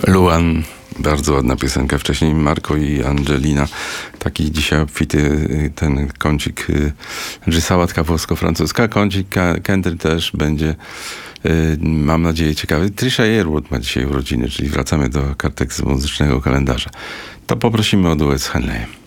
Luan, bardzo ładna piosenka. Wcześniej Marco i Angelina. Taki dzisiaj obfity ten kącik, znaczy sałatka włosko-francuska. Kącik country też będzie, mam nadzieję, ciekawy. Trisha Yearwood ma dzisiaj urodziny, czyli wracamy do kartek z muzycznego kalendarza. To poprosimy o duet z Henleyem.